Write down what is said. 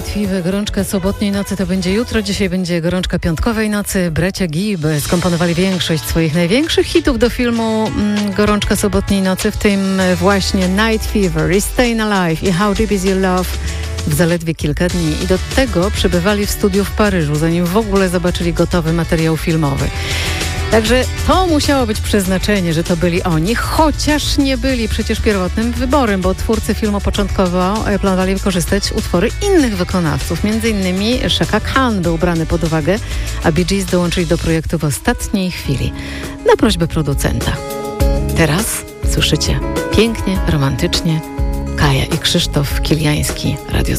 Night Fever, gorączka sobotniej nocy to będzie jutro, dzisiaj będzie gorączka piątkowej nocy. Bracia Gibb skomponowali większość swoich największych hitów do filmu Gorączka sobotniej nocy, w tym właśnie Night Fever i Staying Alive i How Deep Is Your Love w zaledwie kilka dni. I do tego przebywali w studiu w Paryżu, zanim w ogóle zobaczyli gotowy materiał filmowy. Także to musiało być przeznaczenie, że to byli oni, chociaż nie byli przecież pierwotnym wyborem, bo twórcy filmu początkowo planowali wykorzystać utwory innych wykonawców. Między innymi Chaka Khan był brany pod uwagę, a Bee Gees dołączyli do projektu w ostatniej chwili na prośbę producenta. Teraz słyszycie pięknie, romantycznie Kaja i Krzysztof Kiliański, Radio